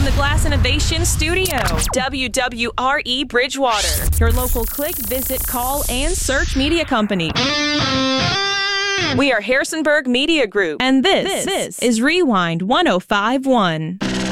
the Glass Innovation Studio, WWRE Bridgewater, your local click, visit, call, and search media company. We are Harrisonburg Media Group, and this is Rewind 1051.